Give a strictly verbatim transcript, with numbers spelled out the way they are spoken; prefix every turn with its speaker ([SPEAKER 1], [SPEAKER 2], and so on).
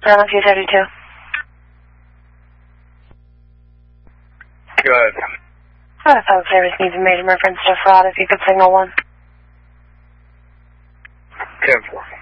[SPEAKER 1] Bravo two thirty-two.
[SPEAKER 2] Good.
[SPEAKER 1] What if phone service needs a major reference to fraud if you could signal one?
[SPEAKER 2] ten four.